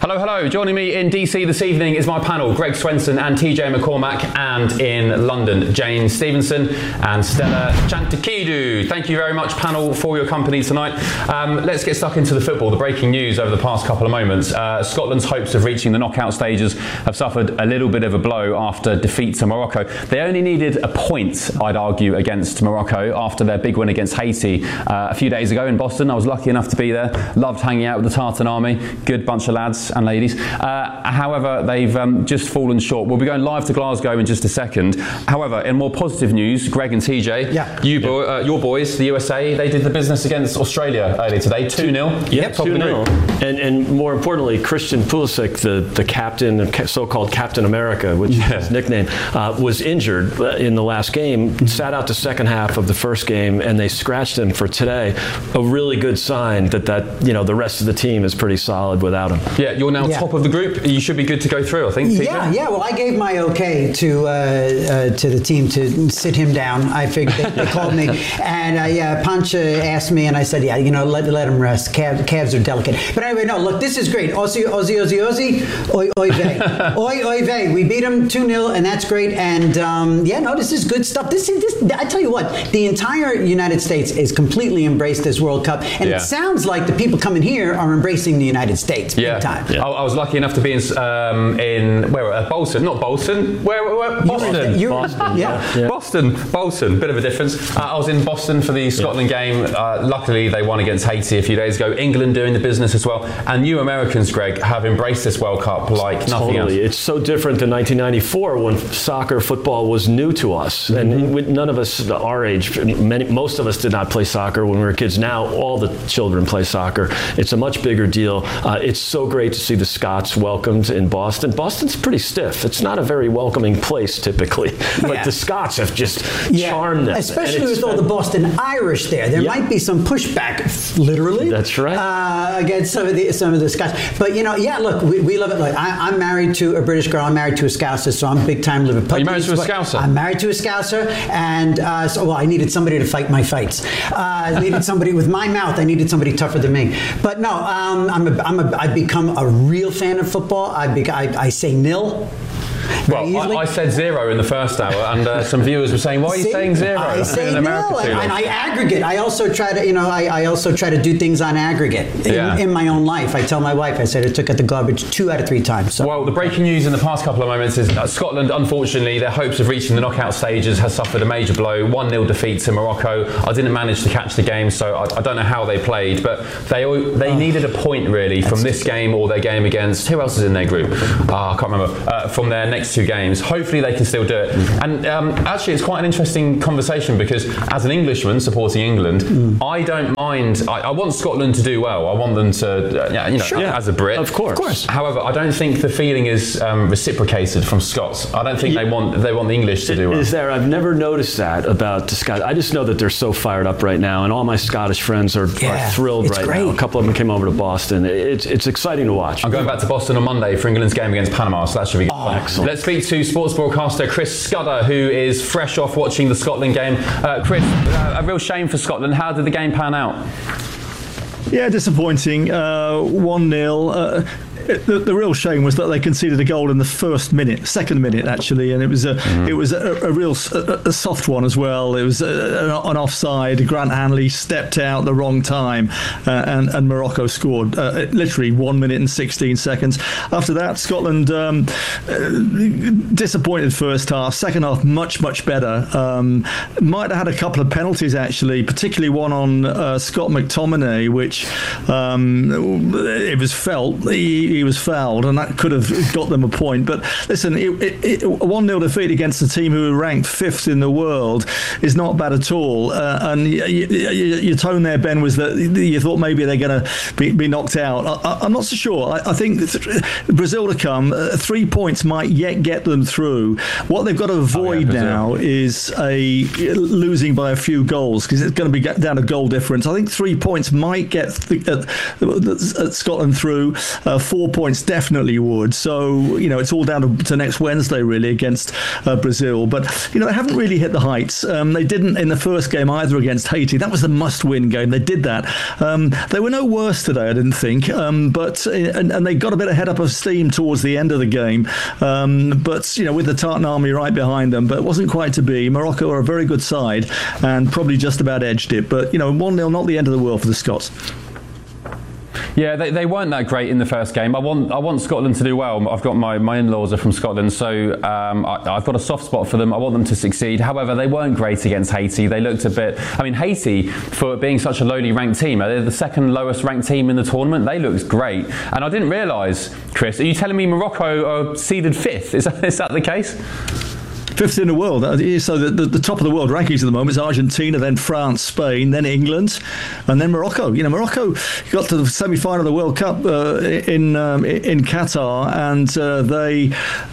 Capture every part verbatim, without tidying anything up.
Hello, hello. Joining me in D C this evening is my panel, Greg Swenson and T J McCormack, and in London, Jane Stevenson and Stella Chantakidou. Thank you very much, panel, for your company tonight. Um, let's get stuck into the football. The breaking news over the past couple of moments. Uh, Scotland's hopes of reaching the knockout stages have suffered a little bit of a blow after defeat to Morocco. They only needed a point, I'd argue, against Morocco after their big win against Haiti uh, a few days ago in Boston. I was lucky enough to be there. Loved hanging out with the Tartan Army. Good bunch of lads and ladies. Uh, however, they've um, just fallen short. We'll be going live to Glasgow in just a second. However, in more positive news, Greg and T J, yeah. you bo- uh, your boys, the U S A, they did the business against Australia earlier today, two nil. Yep, two nil. And, and more importantly, Christian Pulisic, the, the captain, of so-called Captain America, which yeah. is his nickname, uh, was injured in the last game, sat out the second half of the first game, and they scratched him for today. A really good sign that, that you know, the rest of the team is pretty solid without him. Yeah, you're now yeah. top of the group. You should be good to go through, I think. T J? Yeah, yeah. Well, I gave my okay to uh, uh, to the team to sit him down. I figured they, they called me, and uh, yeah, Pancha asked me, and I said, yeah, you know, let let him rest. Calves, calves are delicate. But anyway, no, look, this is great. Aussie, Aussie, Aussie, Aussie. Oi, oi, vey. oi, oi, vey. We beat them two nil, and that's great. And um, yeah, no, this is good stuff. This is this. I tell you what, the entire United States is completely embraced this World Cup, and yeah. it sounds like the people coming here are embracing the United States big yeah. time. Yeah. I, I was lucky enough to be in um, in where uh, Bolton, not Bolton. Where, where, where? Boston. You're, Boston. Yeah. yeah. Boston. Bolton. Bit of a difference. Uh, I was in Boston for the Scotland yeah. game. Uh, luckily, they won against Haiti a few days ago. England doing the business as well. And you Americans, Greg, have embraced this World Cup like nothing totally. else. It's so different than nineteen ninety-four when soccer, football was new to us. Mm-hmm. And we, none of us our age, many, most of us did not play soccer when we were kids. Now all the children play soccer. It's a much bigger deal. Uh, it's so great to see the Scots welcomed in Boston. Boston's pretty stiff. It's not a very welcoming place typically, but yeah. the Scots have just yeah. charmed them. Especially with all the Boston Irish there. There yeah. might be some pushback, literally. That's right. Uh, against some of the some of the Scots. But you know, yeah, look, we, we love it. Look, I, I'm married to a British girl. I'm married to a Scouser, so I'm big time Liverpool. Are you married to a Scouser? I'm married to a Scouser, and uh, so well, I needed somebody to fight my fights. Uh, I needed somebody with my mouth. I needed somebody tougher than me. But no, um, I'm a, I'm a, I've become a real fan of football. I, be, I, I say nil. Well, I, I said zero in the first hour, and uh, some viewers were saying, "Why are you See, saying zero?" I say in nil, America and, and I aggregate. I also try to, you know, I, I also try to do things on aggregate in, yeah. in my own life. I tell my wife, I said I took out the garbage two out of three times. So. Well, the breaking news in the past couple of moments is uh, Scotland, unfortunately, their hopes of reaching the knockout stages has suffered a major blow. one nil defeat to Morocco. I didn't manage to catch the game, so I, I don't know how they played, but they they oh, needed a point really from this game or their game against who else is in their group? Oh, I can't remember. Uh, from their next two games. Hopefully they can still do it. Mm. And um, actually it's quite an interesting conversation because as an Englishman supporting England, mm. I don't mind, I, I want Scotland to do well. I want them to, uh, you know, sure. as a Brit. Of course. Of course. However, I don't think the feeling is um, reciprocated from Scots. I don't think yeah. they want they want the English to do well. Is there? I've never noticed that about the Scots. I just know that they're so fired up right now, and all my Scottish friends are, yeah, are thrilled right great. now. A couple of them came over to Boston. It's it's exciting to watch. I'm going back to Boston on Monday for England's game against Panama, so that should be good. Oh, excellent. Let's speak to sports broadcaster Chris Scudder, who is fresh off watching the Scotland game. Uh, Chris, uh, a real shame for Scotland. How did the game pan out? Yeah, disappointing. Uh, one nil. Uh, The, the real shame was that they conceded a goal in the first minute, second minute actually, and it was a mm-hmm. it was a, a real a, a soft one as well. It was a, an offside. Grant Hanley stepped out the wrong time, uh, and and Morocco scored uh, literally one minute and sixteen seconds. After that, Scotland um, uh, disappointed first half. Second half, much much better. Um, might have had a couple of penalties actually, particularly one on uh, Scott McTominay, which um, it was felt. He, He was fouled, and that could have got them a point. But listen, a one nil defeat against a team who are ranked fifth in the world is not bad at all. Uh, and y- y- y- your tone there, Ben, was that you thought maybe they're going to be, be knocked out. I, I'm not so sure. I, I think th- Brazil to come, uh, three points might yet get them through. What they've got to avoid oh, yeah, now is a losing by a few goals, because it's going to be down to goal difference. I think three points might get get th- at, at Scotland through. Uh, four points definitely would. So, you know, it's all down to, to next Wednesday, really, against uh, Brazil. But, you know, they haven't really hit the heights. Um, they didn't in the first game either against Haiti. That was the must-win game. They did that. Um, they were no worse today, I didn't think. Um, but and, and they got a bit of head up of steam towards the end of the game. Um, but, you know, with the Tartan Army right behind them. But it wasn't quite to be. Morocco are a very good side and probably just about edged it. But, you know, one nil, not the end of the world for the Scots. Yeah, they, they weren't that great in the first game. I want I want Scotland to do well. I've got my, my in-laws are from Scotland, so um, I, I've got a soft spot for them. I want them to succeed. However, they weren't great against Haiti. They looked a bit... I mean, Haiti, for being such a lowly ranked team, they're the second lowest ranked team in the tournament. They looked great. And I didn't realise, Chris, are you telling me Morocco are seeded fifth? Is that, is that the case? Fifth in the world. So the, the, the top of the world rankings at the moment is Argentina, then France, Spain, then England, and then Morocco. You know, Morocco got to the semi-final of the World Cup uh, in um, in Qatar, and uh, they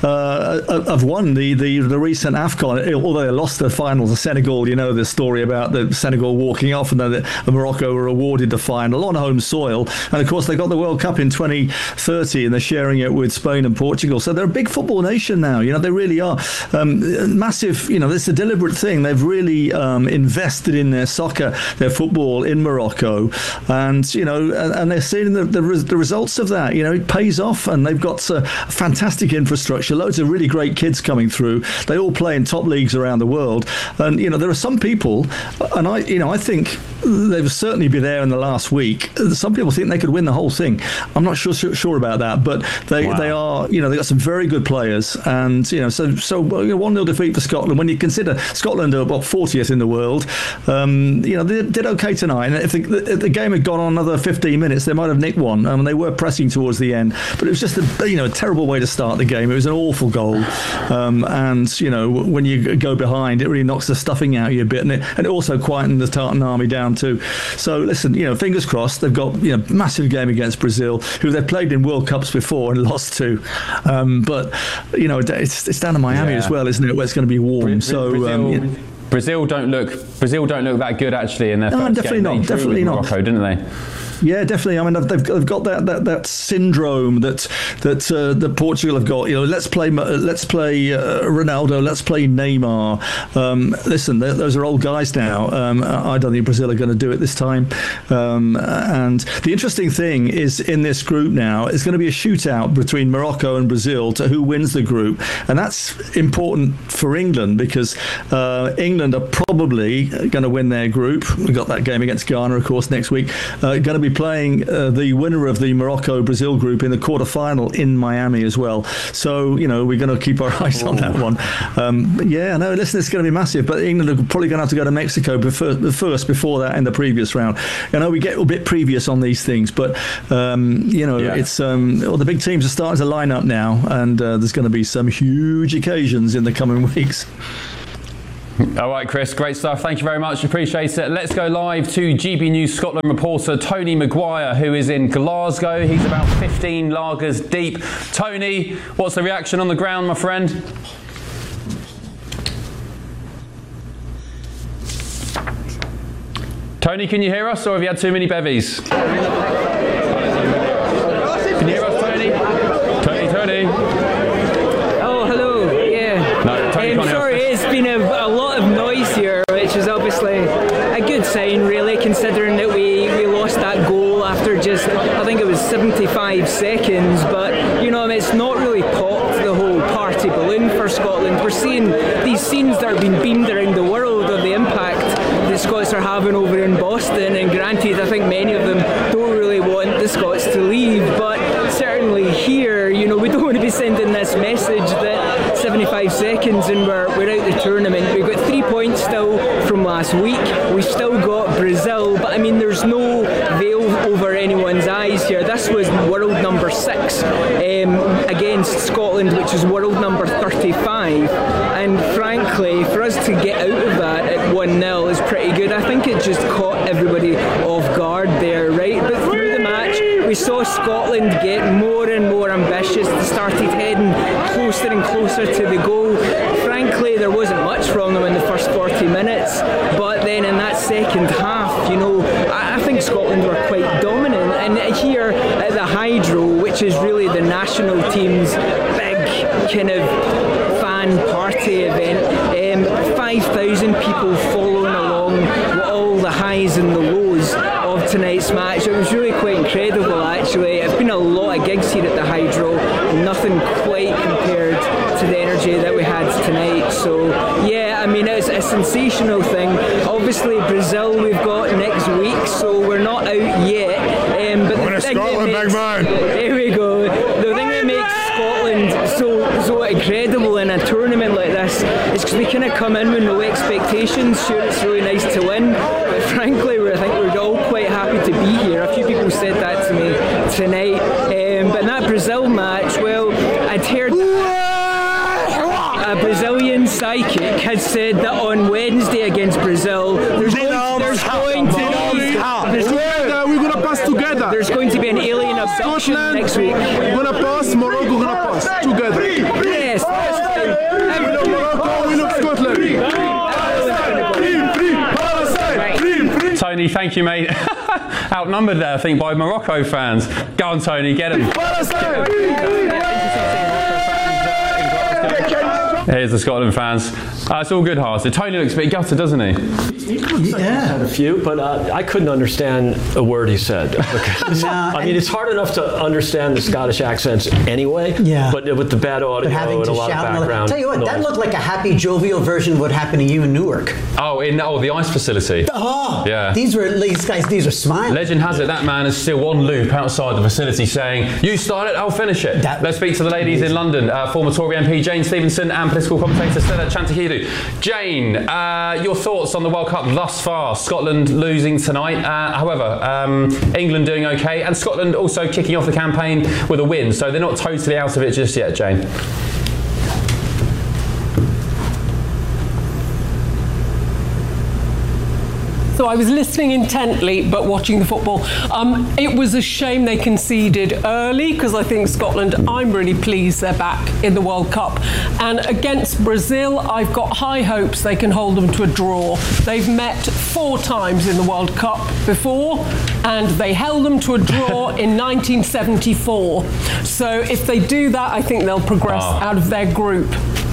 uh, have won the, the, the recent AFCON. Although they lost the final to Senegal, you know the story about the Senegal walking off, and then the, the Morocco were awarded the final on home soil. And of course, they got the World Cup in twenty thirty, and they're sharing it with Spain and Portugal. So they're a big football nation now. You know, they really are. Um, Massive, you know, it's a deliberate thing. They've really um, invested in their soccer, their football in Morocco, and you know, and, and they're seeing the, the the results of that. You know, it pays off, and they've got uh, fantastic infrastructure, loads of really great kids coming through. They all play in top leagues around the world, and you know, there are some people, and I, you know, I think they've certainly been there in the last week. Some people think they could win the whole thing. I'm not sure sure about that, but they wow. they are, you know, they got some very good players, and you know, so so you know, one nil defeat for Scotland. When you consider Scotland are about fortieth in the world, um, you know, they did okay tonight. And if the, if the game had gone on another fifteen minutes, they might have nicked one. Um, they were pressing towards the end, but it was just a you know a terrible way to start the game. It was an awful goal, um, and you know when you go behind, it really knocks the stuffing out of you a bit, and it, and it also quietened the Tartan Army down too. So listen, you know, fingers crossed. They've got you know massive game against Brazil, who they've played in World Cups before and lost to, um, but you know it's it's down to Miami yeah. as well, isn't it? Where it's going to be warm. Bra- so Brazil, um, yeah. Brazil don't look Brazil don't look that good actually in their no, first definitely game. not. Definitely not. Morocco, didn't they? Yeah, definitely. I mean, they've, they've got that, that, that syndrome that that uh, that Portugal have got. You know, let's play let's play uh, Ronaldo, let's play Neymar. Um, listen, those are old guys now. Um, I don't think Brazil are going to do it this time. Um, and the interesting thing is, in this group now, it's going to be a shootout between Morocco and Brazil to who wins the group, and that's important for England because uh, England are probably going to win their group. We've got that game against Ghana, of course, next week. Uh, going to be playing uh, the winner of the Morocco-Brazil group in the quarterfinal in Miami as well. So, you know, we're going to keep our eyes on that one. Um, yeah, no, listen, it's going to be massive, but England are probably going to have to go to Mexico before, first before that in the previous round. I know we get a bit previous on these things, but, um, you know, yeah. it's um, well, the big teams are starting to line up now, and uh, there's going to be some huge occasions in the coming weeks. All right, Chris, great stuff. Thank you very much. Appreciate it. Let's go live to G B News Scotland reporter Tony Maguire, who is in Glasgow. He's about fifteen lagers deep. Tony, what's the reaction on the ground, my friend? Tony, can you hear us, or have you had too many bevies? Can you hear us, Tony? Tony, Tony. Oh, hello. Yeah. No, Tony I'm can't sorry, hear us. it's been a, a lot of noise here, which is obviously a good sign, really, considering that we, we lost that goal after just, I think it was seventy-five seconds. But, you know, it's not really popped the whole party balloon for Scotland. We're seeing these scenes that are being beamed around the world of the impact the Scots are having over in Boston. And granted, I think many of them don't really want the Scots to leave. But certainly here, you know, we don't want to be sending this message that seventy-five seconds and we're, we're out the tournament. We've got three points still from last week. We've still got Brazil, but I mean, there's no veil over anyone's eyes here. This was world number six um, against Scotland, which is world number thirty-five. And frankly, for us to get out of that at one nil is pretty good. I think it just caught everybody off guard there, right? But through the match, we we saw Scotland get more and more ambitious. They started heading closer and closer to the goal. Frankly, there wasn't much from them in the first forty minutes, but then in that second half, you know, I, I think Scotland were quite dominant. And here at the Hydro, which is really the national team's big kind of fan party event, um, five thousand people following along with all the highs and the lows of tonight's match. It was really quite incredible, actually. It's been a lot of gigs here at the Hydro, nothing quite compared to the energy that we had tonight. So yeah, I mean, it's a sensational thing. Obviously Brazil we've got next week, so we're not out yet, um, but the thing Scotland, that makes, big man. There we go. The thing that makes Scotland so so incredible in a tournament like this is because we kind of come in with no expectations. Sure, it's really nice to win, but frankly we're, I think we're all quite happy to be here. A few people said that to me tonight, um, but in that Brazil match, well, I'd heard a Brazilian psychic had said that on Wednesday against Brazil there's going, there's going to be there's, We're gonna pass together. there's going to be an alien abduction Scotland, next week. we're gonna pass. Morocco gonna pass together. Yes, that's fine. We love Morocco. We love Scotland. Tony, thank you, mate. Outnumbered there, I think, by Morocco fans. Go on, Tony, get him. Here's the Scotland fans. Uh, it's all good, hearted. Tony looks a bit gutted, doesn't he? Had a few, but uh, I couldn't understand a word he said. Because, No, I mean, it's hard enough to understand the Scottish accents anyway. Yeah. But with the bad audio But having and to a lot shout of and all that. background Tell you what, that noise. looked like a happy, jovial version of what happened to you in Newark. Oh, in oh the ice facility. Oh, Yeah. These were these guys. These were smiling. Legend has it that man is still on loop outside the facility saying, "You start it, I'll finish it." That- Let's speak to the ladies in London. Uh, former Tory M P Jane Stevenson and political commentator Stella Chantakidou. Jane, uh, your thoughts on the World Cup thus far? Scotland losing tonight. Uh, however, um, England doing okay, and Scotland also kicking off the campaign with a win, so they're not totally out of it just yet, Jane. So I was listening intently but watching the football. Um, it was a shame they conceded early because I think Scotland, I'm really pleased they're back in the World Cup. And against Brazil, I've got high hopes they can hold them to a draw. They've met four times in the World Cup before and they held them to a draw in nineteen seventy-four. So if they do that, I think they'll progress Oh. out of their group.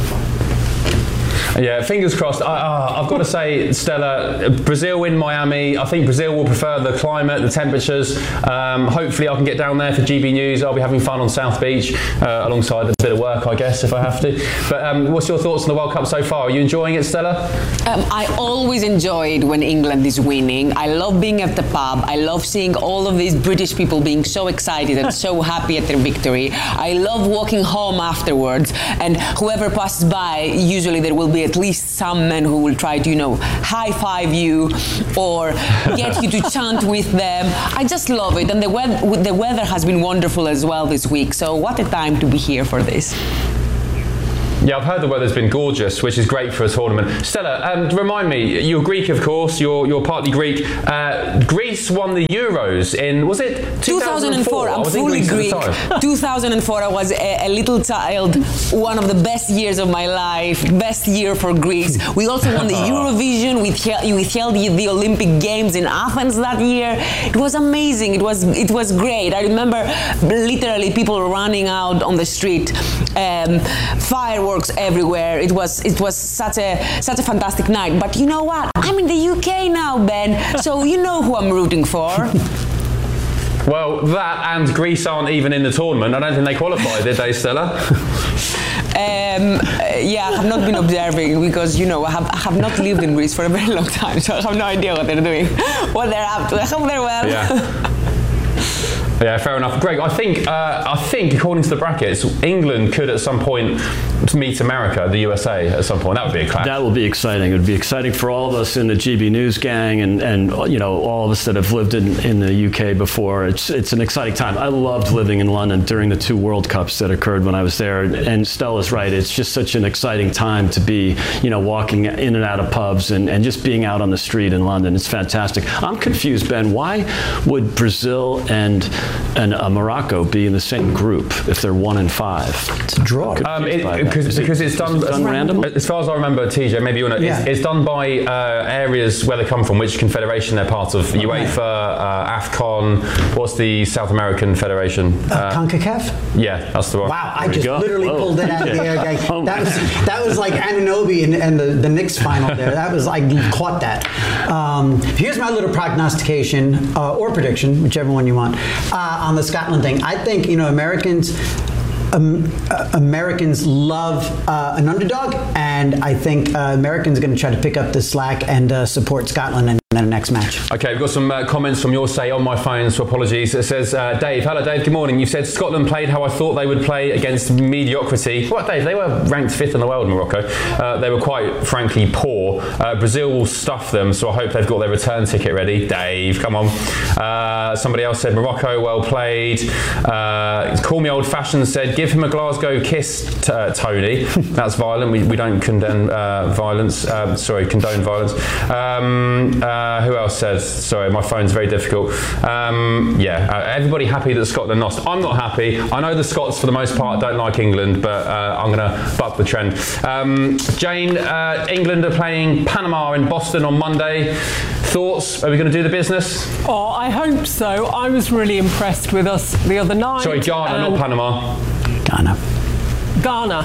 Yeah, fingers crossed. I, uh, I've got to say, Stella, Brazil in Miami. I think Brazil will prefer the climate, the temperatures. Um, hopefully, I can get down there for G B News. I'll be having fun on South Beach uh, alongside a bit of work, I guess, if I have to. But um, what's your thoughts on the World Cup so far? Are you enjoying it, Stella? Um, I always enjoy it when England is winning. I love being at the pub. I love seeing all of these British people being so excited and so happy at their victory. I love walking home afterwards, and whoever passes by, usually there will be at least some men who will try to, you know, high-five you or get you to chant with them. I just love it, and the, we- the weather has been wonderful as well this week, so what a time to be here for this. Yeah, I've heard the weather's been gorgeous, which is great for a tournament. Stella, um, remind me, you're Greek, of course. You're you're partly Greek. Uh, Greece won the Euros in, was it two thousand four? I'm I was in fully Greece Greek. at the time. two thousand four, I was a, a little child. One of the best years of my life. Best year for Greece. We also won the Eurovision. We held, we held the, the Olympic Games in Athens that year. It was amazing. It was it was great. I remember literally people running out on the street, um, fireworks everywhere. It was it was such a such a fantastic night. But you know what? I'm in the U K now, Ben. So you know who I'm rooting for. Well, that and Greece aren't even in the tournament. I don't think they qualified, did they, Stella? Um, uh, yeah, I have not been observing because, you know, I have, I have not lived in Greece for a very long time, so I have no idea what they're doing, what they're up to. I hope they're well. Yeah. Yeah, fair enough. Greg, I think uh, I think according to the brackets, England could at some point meet America, the U S A, at some point. That would be a clash. That will be exciting. It would be exciting for all of us in the G B News gang and, and you know, all of us that have lived in, in the U K before. It's it's an exciting time. I loved living in London during the two World Cups that occurred when I was there. And Stella's right. It's just such an exciting time to be, you know, walking in and out of pubs and, and just being out on the street in London. It's fantastic. I'm confused, Ben. Why would Brazil and and uh, Morocco be in the same group if they're one and five? It's a draw. Um, it, because, because it's done, is it done random. As far as I remember, T J, maybe you'll know, Yeah. it's, it's done by uh, areas where they come from, which confederation they're part of. UEFA, uh, AFCON, what's the South American Federation? Uh, CONCACAF? Yeah, that's the one. Wow, I There you just go. literally Whoa. pulled it out of the air. Guy. Oh that my was that was like Anunoby and, and the, the Knicks final there. That was, I caught that. Um, here's my little prognostication uh, or prediction, whichever one you want, uh, on the Scotland thing. I think, you know, Americans Um, uh, Americans love uh, an underdog, and I think uh, Americans are going to try to pick up the slack and uh, support Scotland in the next match. Okay, we've got some uh, comments from your say on my phone, so apologies. It says, uh, Dave, hello Dave, good morning. You said Scotland played how I thought they would play against mediocrity. What, Dave? They were ranked fifth in the world, Morocco. Uh, they were quite frankly poor. Uh, Brazil will stuff them, so I hope they've got their return ticket ready. Dave, come on. Uh, somebody else said, Morocco, well played. Uh, call me old fashioned, said, give him a Glasgow kiss, t- uh, Tony. That's violent. We, we don't condemn uh, violence. Um, sorry, condone violence. Um, uh, who else says? Sorry, my phone's very difficult. Um, yeah, uh, everybody happy that Scotland lost. I'm not happy. I know the Scots, for the most part, don't like England, but uh, I'm going to buck the trend. Um, Jane, uh, England are playing Panama in Boston on Monday. Thoughts? Are we going to do the business? Oh, I hope so. I was really impressed with us the other night. Sorry, Ghana, not and- Panama. Ghana. Ghana.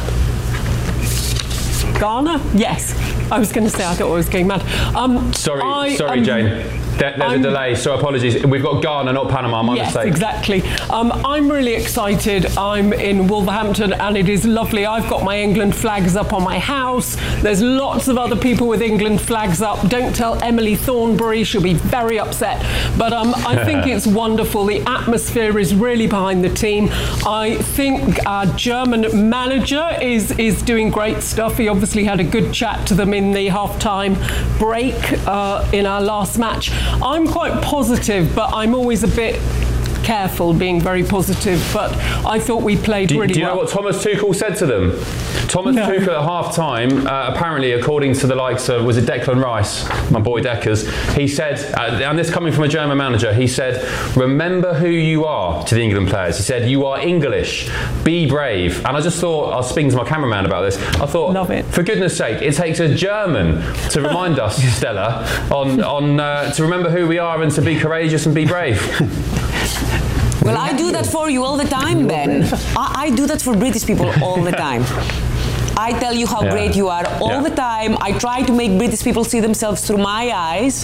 Ghana? Yes. I was going to say, I thought I was going mad. Um, Sorry, I, sorry, um, Jane. There, there's I'm- a delay, so apologies. We've got Ghana, not Panama. My yes, mistake. exactly. Um, I'm really excited. I'm in Wolverhampton and it is lovely. I've got my England flags up on my house. There's lots of other people with England flags up. Don't tell Emily Thornberry, she'll be very upset. But um, I think it's wonderful. The atmosphere is really behind the team. I think our German manager is, is doing great stuff. He obviously had a good chat to them in the half-time break uh, in our last match. I'm quite positive, but I'm always a bit careful being very positive, but I thought we played Do, really do you well. know what Thomas Tuchel said to them? Thomas No. Tuchel at half-time, uh, apparently, according to the likes of, was it Declan Rice, my boy Deckers, he said, uh, and this coming from a German manager, he said, remember who you are, to the England players. He said, you are English, be brave. And I just thought, I was speaking to my cameraman about this, I thought, Love it. for goodness sake, it takes a German to remind us, Stella, on, on uh, to remember who we are and to be courageous and be brave. Well, I do that for you all the time, Ben. I, I do that for British people all the time. I tell you how Yeah. great you are all Yeah. the time. I try to make British people see themselves through my eyes.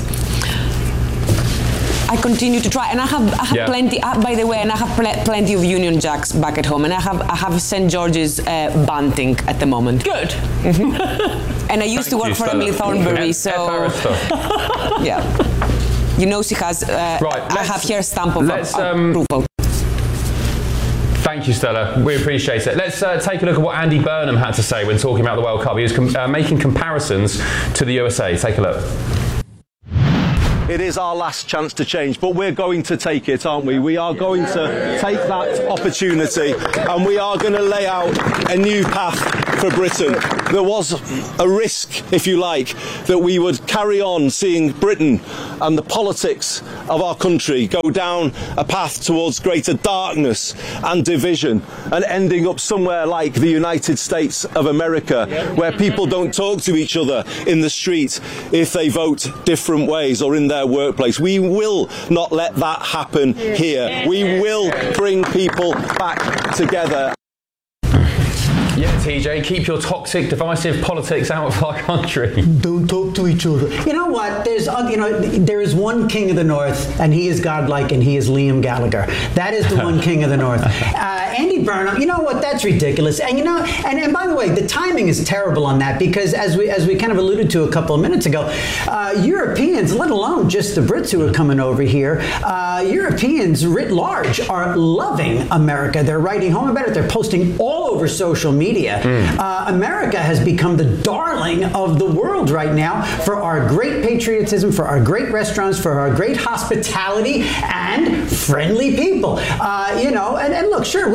I continue to try, and I have, I have Yeah. plenty. Uh, by the way, and I have pl- plenty of Union Jacks back at home, and I have, I have Saint George's uh, bunting at the moment. Good. And I used to Thank work you, for Stella. Emily Thornberry, F- so F- yeah. You know she has. Uh, Right, I let's- have her stamp of let's, a- um, approval. Thank you, Stella. We appreciate it. Let's uh, take a look at what Andy Burnham had to say when talking about the World Cup. He was com- uh, making comparisons to the U S A. Take a look. It is our last chance to change, but we're going to take it, aren't we? We are going to take that opportunity and we are going to lay out a new path for Britain. There was a risk, if you like, that we would carry on seeing Britain and the politics of our country go down a path towards greater darkness and division and ending up somewhere like the United States of America, where people don't talk to each other in the street if they vote different ways or in their workplace. We will not let that happen here. We will bring people back together. Yeah, T J, keep your toxic, divisive politics out of our country. Don't talk to each other. You know what? There's, uh, you know, there is one king of the North, and he is godlike, and he is Liam Gallagher. That is the one king of the North. Uh, Andy Burnham. You know what? That's ridiculous. And you know, and, and by the way, the timing is terrible on that because, as we as we kind of alluded to a couple of minutes ago, uh, Europeans, let alone just the Brits who are coming over here, uh, Europeans writ large are loving America. They're writing home about it. They're posting all over social media. Mm. Uh, America has become the darling of the world right now for our great patriotism, for our great restaurants, for our great hospitality and friendly people. Uh, you know, and, and look, sure, we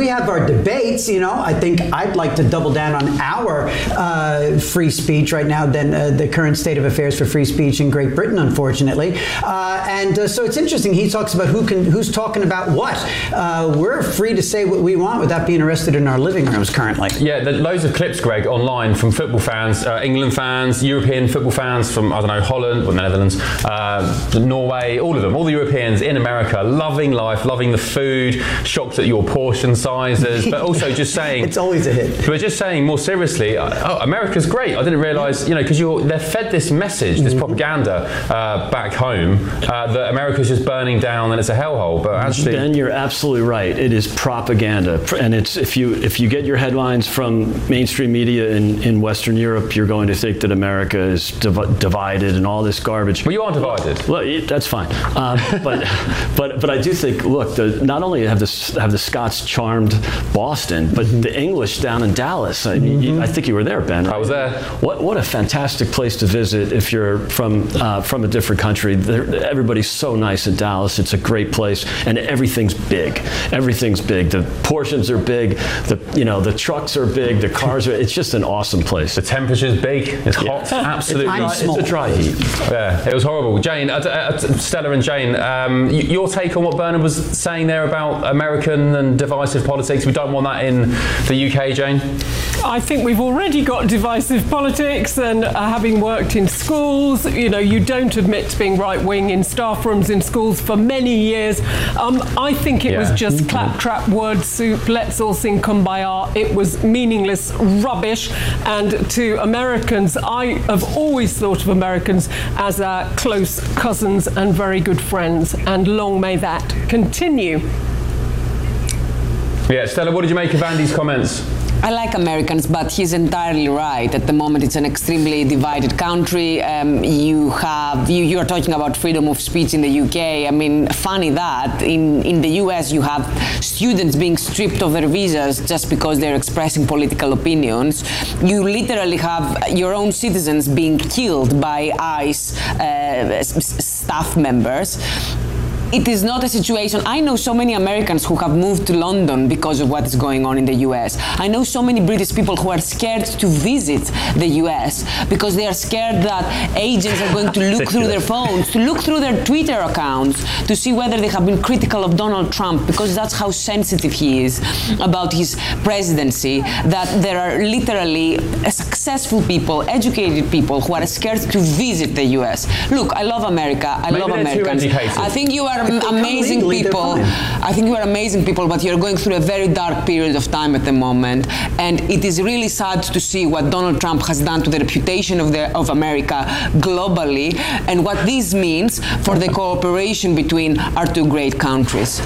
we have our debates, you know, I think I'd like to double down on our uh, free speech right now than uh, the current state of affairs for free speech in Great Britain, unfortunately. Uh, and uh, so it's interesting. He talks about who can, who's talking about what. Uh, we're free to say what we want without being arrested in our living rooms currently. Yeah, there's loads of clips, Greg, online from football fans, uh, England fans, European football fans from, I don't know, Holland, or the Netherlands, uh, Norway, all of them, all the Europeans in America, loving life, loving the food, shocked at your portion sizes, but also just saying... It's always a hit. But just saying more seriously, oh, America's great. I didn't realise, you know, because you're they're fed this message, this mm-hmm. propaganda uh, back home uh, that America's just burning down and it's a hellhole. But actually... Ben, you're absolutely right. It is propaganda. And it's if you if you get your headlines from mainstream media in, in Western Europe, you're going to think that America is div- divided and all this garbage. Well, you are divided. Well, that's fine. Um, but but but I do think, look, the, not only have the have the Scots charmed Boston, but the English down in Dallas. I mean, mm-hmm. I think you were there, Ben. Right? I was there. What what a fantastic place to visit if you're from uh, from a different country. They're, everybody's so nice in Dallas. It's a great place, and everything's big. Everything's big. The portions are big. The you know the trucks are big. The cars are. It's just an awesome place. The temperature's big. It's yeah. hot. Absolutely. It's, it's a dry heat. Yeah, it was horrible. Jane, uh, uh, Stella, and Jane, um, your take on what Bernard was saying there about American and divisive politics. We don't want that in the U K, Jane. I think we've already got divisive politics, and uh, having worked in schools, you know, you don't admit to being right-wing in staff rooms in schools for many years. Um, I think it yeah. was just mm-hmm. claptrap word soup. Let's all sing Kumbaya. It was meaningless rubbish. And to Americans, I have always thought of Americans as our close cousins and very good friends, and long may that continue. Yeah, Stella, what did you make of Andy's comments? I like Americans, but he's entirely right. At the moment, it's an extremely divided country. Um, you have you, you are talking about freedom of speech in the U K. I mean, funny that in in the U S you have students being stripped of their visas just because they're expressing political opinions. You literally have your own citizens being killed by ICE uh, staff members. It is not a situation. I know so many Americans who have moved to London because of what is going on in the U S. I know so many British people who are scared to visit the U S because they are scared that agents are going to look through their phones, to look through their Twitter accounts, to see whether they have been critical of Donald Trump, because that's how sensitive he is about his presidency, that there are literally successful people, educated people who are scared to visit the U S. Look, I love America. I Maybe love Americans. I think you are amazing people. I think you are amazing people, but you're going through a very dark period of time at the moment, and it is really sad to see what Donald Trump has done to the reputation of the of America globally, and what this means for the cooperation between our two great countries.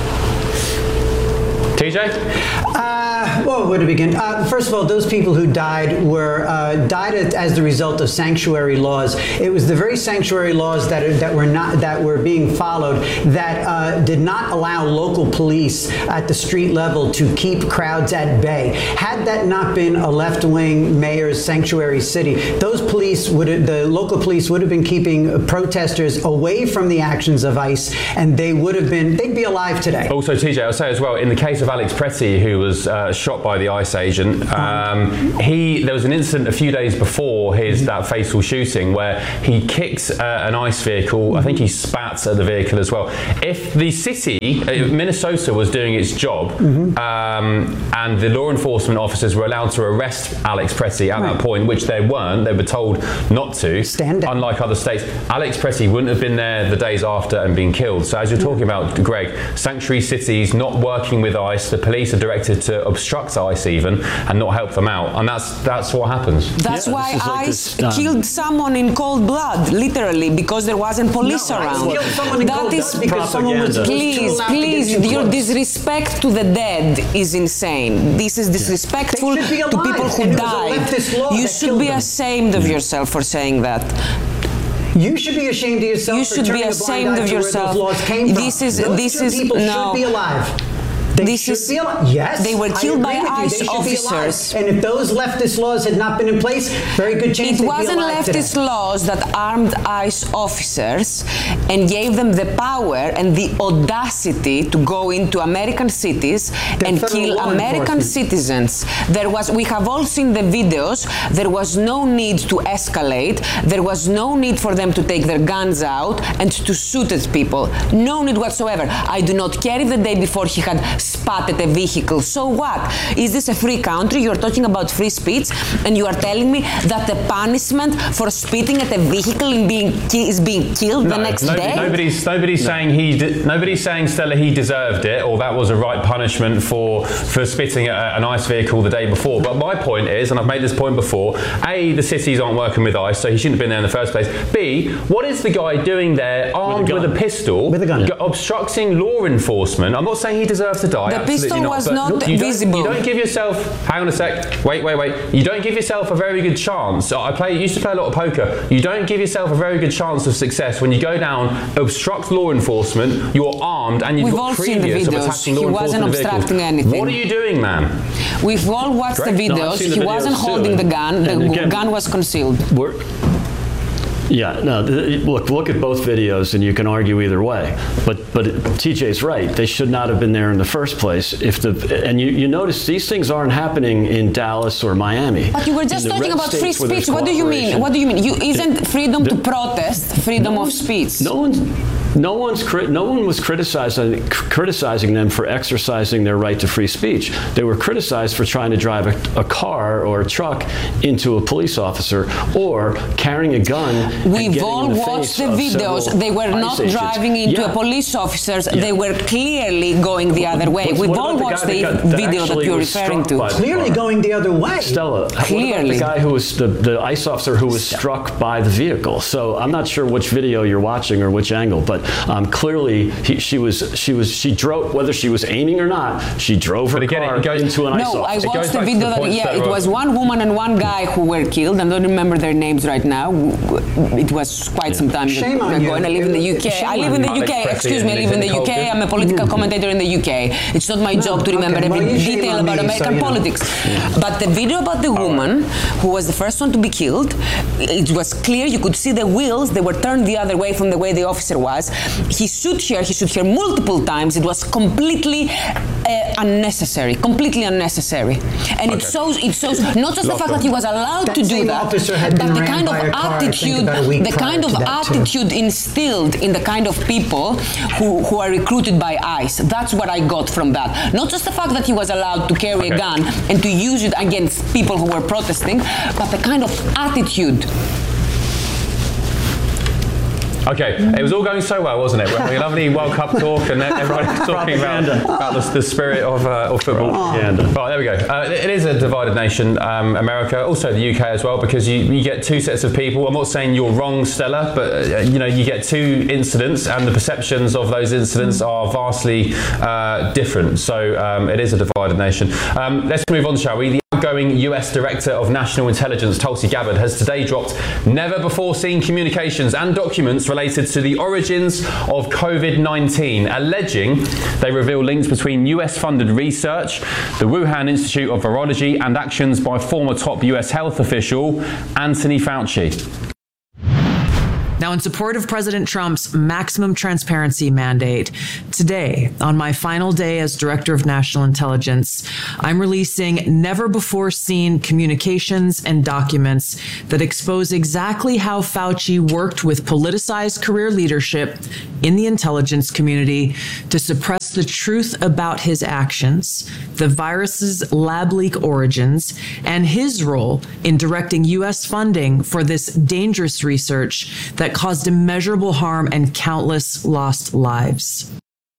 T J? Uh, well, where to begin? Uh, first of all, those people who died were uh, died as the result of sanctuary laws. It was the very sanctuary laws that are, that were not that were being followed that uh, did not allow local police at the street level to keep crowds at bay. Had that not been a left-wing mayor's sanctuary city, those police would the local police would have been keeping protesters away from the actions of ICE, and they would have been they'd be alive today. Also, T J, I'll say as well, in the case of Alex Pretty, who was uh, shot by the ICE agent, um, he there was an incident a few days before his that fatal shooting where he kicked uh, an ICE vehicle. I think he spat at the vehicle as well. If the city, uh, Minnesota, was doing its job, mm-hmm. um, and the law enforcement officers were allowed to arrest Alex Pretty at right. that point, which they weren't, they were told not to. Stand down. Unlike other states, Alex Pretty wouldn't have been there the days after and been killed. So as you're talking about, Greg, sanctuary cities not working with ICE, the police are directed to obstruct ICE even and not help them out, and that's that's what happens. That's yeah, why like ICE this, um, killed someone in cold blood, literally, because there wasn't police no, around. ICE killed someone in that cold is blood because someone was please, please, your disrespect to the dead is insane. This is disrespectful to people who died. You should be ashamed of yourself for saying that. You should be ashamed of yourself. You should be ashamed of yourself. Those laws came this from. is Those this two is people no. should be alive. They this should is be allowed. Yes, they were I killed by agree with you. ICE They should be allowed. officers. And if those leftist laws had not been in place, very good chance It they'd be wasn't alive leftist today. laws that armed ICE officers and gave them the power and the audacity to go into American cities The and federal kill law American enforcement. citizens. There was, we have all seen the videos. There was no need to escalate. There was no need for them to take their guns out and to shoot at people. No need whatsoever. I do not care if the day before he had spotted a vehicle. So what? Is this a free country? You're talking about free speech, and you are telling me that the punishment for spitting at a vehicle and being ki- is being killed No, the next nobody, day? Nobody's nobody's saying he de- nobody's saying Stella he deserved it or that was a right punishment for for spitting at a- an ICE vehicle the day before. But my point is, and I've made this point before: A, the cities aren't working with ICE, so he shouldn't have been there in the first place. B, what is the guy doing there, armed with a, gun. pistol, With a gun. g- obstructing law enforcement? I'm not saying he deserves to die. The absolutely pistol not, was but not you don't- visible. You don't give yourself. Hang on a sec. Wait, wait, wait. You don't give yourself a very good chance. I play. Used to play a lot of poker. You don't give yourself a very good chance of success when you go down, obstruct law enforcement. You're armed, and you've We've got all seen the previous of videos. attacking law He wasn't enforcement vehicles. obstructing anything. What are you doing, man? We've all watched Correct. the No, videos. I've seen the he videos wasn't too, holding the and- gun. The and again- gun was concealed. We're, yeah, no. th- Look, look at both videos, and you can argue either way. But but T J's right. They should not have been there in the first place. If the and you, you notice these things aren't happening in Dallas or Miami. But you were just In the talking red about free states where there's speech. What do you mean? cooperation. What do you mean? You isn't freedom to the- protest freedom of speech? No one's, no one's, cri- no one was criticizing criticizing them for exercising their right to free speech. They were criticized for trying to drive a, a car or a truck into a police officer or carrying a gun. and We've getting all in the watched face the of videos. several They were ICE not agents. driving into Yeah. a police officers. They were clearly going the other way. What- We've what all about the watched guy the that got- that video that actually you're was referring struck to. by the Clearly car? going the other way. Stella, what about Clearly. the guy who was the, the ICE officer who was struck by the vehicle? So I'm not sure which video you're watching or which angle, but um, clearly he, she was she was she drove, whether she was aiming or not, she drove her But again, car it goes- into an ICE No, I officer. goes watched the back to video the that, point yeah, that it were- was one woman and one guy who were killed. I don't remember their names right now. It was quite some time Shame on ago, you. and I live in the U K. Shame I live on in the you. U K. Alex Excuse Pressi me, I and live in the Nick U K. Holger. I'm a political commentator in the U K. It's not my job to remember okay, every well, you shame detail on about me, American so, you know. politics. But the video about the woman who was the first one to be killed, it was clear. You could see the wheels. They were turned the other way from the way the officer was. He shoot her. He shoot her multiple times. It was completely uh, unnecessary. Completely unnecessary. And it Okay. shows. It shows not just the fact that he was allowed That to do same that, officer had but been the ran kind of by a car, I think, attitude, about a week the prior kind of to that, too. attitude instilled in the kind of people who, who are recruited by ICE. That's what I got from that. Not just the fact that he was allowed to carry a Okay. gun and to use it against people who were protesting, but the kind of attitude. Okay, it was all going so well, wasn't it? We were having a lovely World Cup talk, and then everybody was talking about, about the, the spirit of, uh, of football. Propaganda. Right, there we go. Uh, it is a divided nation, um, America, also the U K as well, because you, you get two sets of people. I'm not saying you're wrong, Stella, but uh, you know you get two incidents, and the perceptions of those incidents are vastly uh, different. So um, it is a divided nation. Um, let's move on, shall we? The outgoing U S Director of National Intelligence, Tulsi Gabbard, has today dropped never-before-seen communications and documents related to the origins of COVID nineteen, alleging they reveal links between U S-funded research, the Wuhan Institute of Virology, and actions by former top U S health official Anthony Fauci. Now, in support of President Trump's maximum transparency mandate, today, on my final day as Director of National Intelligence, I'm releasing never-before-seen communications and documents that expose exactly how Fauci worked with politicized career leadership in the intelligence community to suppress the truth about his actions, the virus's lab leak origins, and his role in directing U S funding for this dangerous research that caused immeasurable harm and countless lost lives.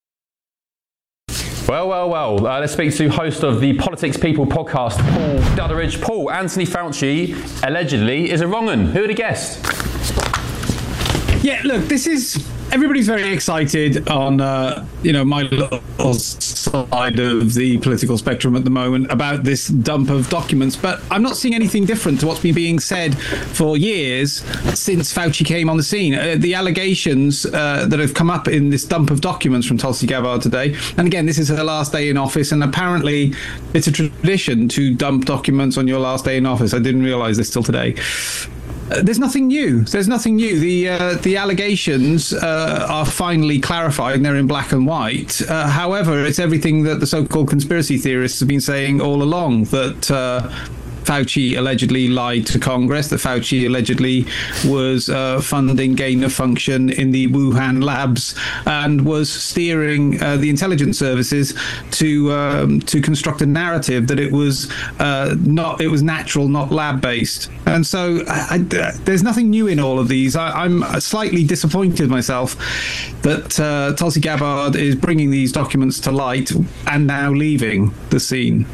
Well, well, well. Uh, let's speak to host of the Politics People podcast, Paul Dudderidge. Paul, Anthony Fauci allegedly is a wrong 'un. Who would have guessed? Yeah, look, this is everybody's very excited on, uh, you know, my little side of the political spectrum at the moment about this dump of documents. But I'm not seeing anything different to what's been being said for years since Fauci came on the scene. Uh, the allegations uh, that have come up in this dump of documents from Tulsi Gabbard today, and again, this is her last day in office, and apparently it's a tradition to dump documents on your last day in office. I didn't realize this till today. Uh, there's nothing new. There's nothing new. The uh, the allegations uh, are finally clarified and they're in black and white. Uh, however, it's everything that the so-called conspiracy theorists have been saying all along, that uh, Fauci allegedly lied to Congress, that Fauci allegedly was uh, funding gain of function in the Wuhan labs and was steering uh, the intelligence services to um, to construct a narrative that it was uh, not it was natural, not lab based. And so I, I, there's nothing new in all of these. I, I'm slightly disappointed myself that uh, Tulsi Gabbard is bringing these documents to light and now leaving the scene.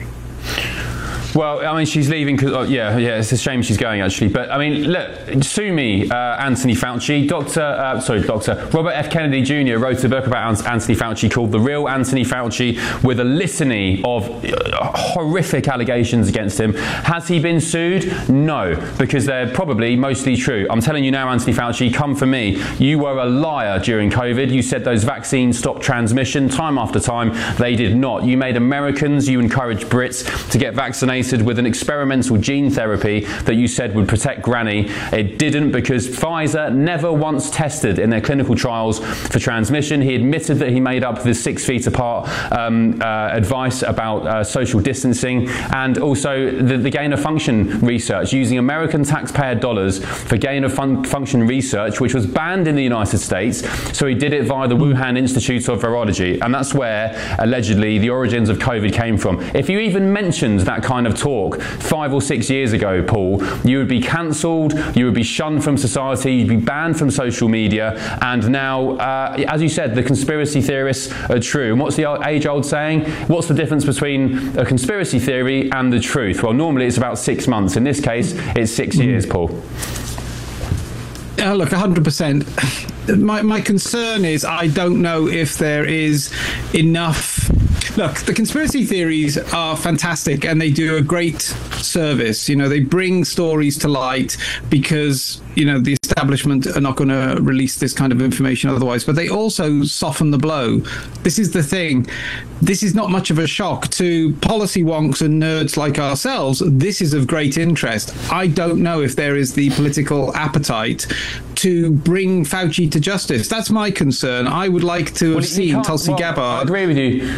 Well, I mean, she's leaving because, oh, yeah, yeah, it's a shame she's going, actually. But, I mean, look, sue me, uh, Anthony Fauci. Doctor, uh, sorry, Doctor Robert F. Kennedy Junior wrote a book about Anthony Fauci called The Real Anthony Fauci, with a litany of uh, horrific allegations against him. Has he been sued? No, because they're probably mostly true. I'm telling you now, Anthony Fauci, come for me. You were a liar during COVID. You said those vaccines stopped transmission time after time. They did not. You made Americans, you encouraged Brits to get vaccinated with an experimental gene therapy that you said would protect Granny. It didn't, because Pfizer never once tested in their clinical trials for transmission. He admitted that he made up this six feet apart um, uh, advice about uh, social distancing, and also the, the gain of function research, using American taxpayer dollars for gain of fun- function research, which was banned in the United States. So he did it via the Wuhan Institute of Virology, and that's where allegedly the origins of COVID came from. If you even mentioned that kind of talk five or six years ago, Paul, you would be cancelled, you would be shunned from society, you'd be banned from social media, and now, uh, as you said, the conspiracy theorists are true. And what's the age-old saying? What's the difference between a conspiracy theory and the truth? Well, normally it's about six months. In this case, it's six mm. years, Paul. Uh, look, one hundred percent. My, my concern is I don't know if there is enough. Look, the conspiracy theories are fantastic and they do a great service. You know, they bring stories to light because, you know, the establishment are not going to release this kind of information otherwise, but they also soften the blow. This is the thing. This is not much of a shock to policy wonks and nerds like ourselves. This is of great interest. I don't know if there is the political appetite to bring Fauci to justice. That's my concern. I would like to have well, seen Tulsi well, Gabbard. I agree with you.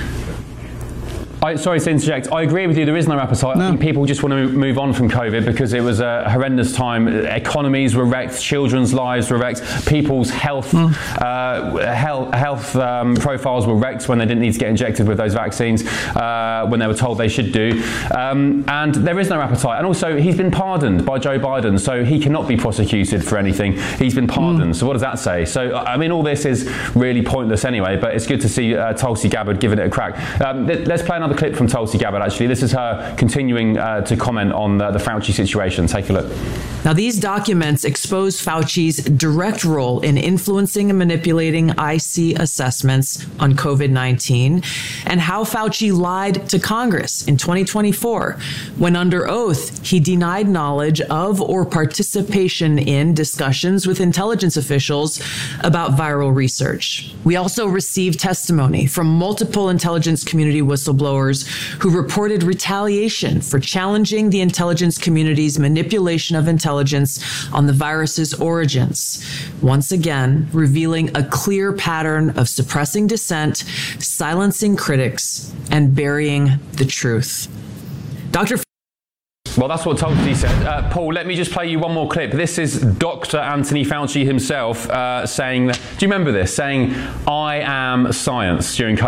I, sorry to interject. I agree with you. There is no appetite. No. I think people just want to move on from COVID because it was a horrendous time. Economies were wrecked. Children's lives were wrecked. People's health mm. uh, health, health um, profiles were wrecked when they didn't need to get injected with those vaccines uh, when they were told they should do. Um, and there is no appetite. And also, he's been pardoned by Joe Biden, so he cannot be prosecuted for anything. He's been pardoned. Mm. So what does that say? So, I mean, all this is really pointless anyway, but it's good to see uh, Tulsi Gabbard giving it a crack. Um, let's play another clip from Tulsi Gabbard, actually. This is her continuing uh, to comment on the, the Fauci situation. Take a look. Now, these documents expose Fauci's direct role in influencing and manipulating I C assessments on COVID nineteen and how Fauci lied to Congress in twenty twenty-four when, under oath, he denied knowledge of or participation in discussions with intelligence officials about viral research. We also received testimony from multiple intelligence community whistleblowers who reported retaliation for challenging the intelligence community's manipulation of intelligence on the virus's origins, once again revealing a clear pattern of suppressing dissent, silencing critics, and burying the truth. Doctor Well, that's what Tulsi said. Uh, Paul, let me just play you one more clip. This is Doctor Anthony Fauci himself uh, saying, that, do you remember this? Saying, I am science during COVID.